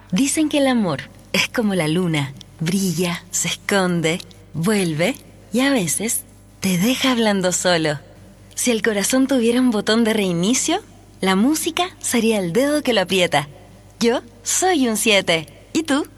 Dicen que el amor es como la luna, brilla, se esconde, vuelve y a veces te deja hablando solo. Si el corazón tuviera un botón de reinicio, la música sería el dedo que lo aprieta. Yo soy un 7. ¿Y tú?